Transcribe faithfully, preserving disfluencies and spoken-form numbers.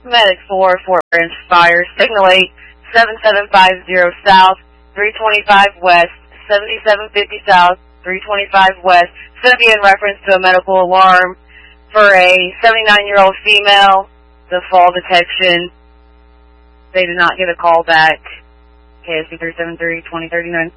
Medic four, Fort Inspire, signal eight, seven seven five zero south, three twenty-five west, seventy-seven fifty south, three twenty-five west. It's going to be in reference to a medical alarm for a seventy-nine-year-old female, the fall detection. They did not get a call back. K S C three seven three, twenty thirty-nine.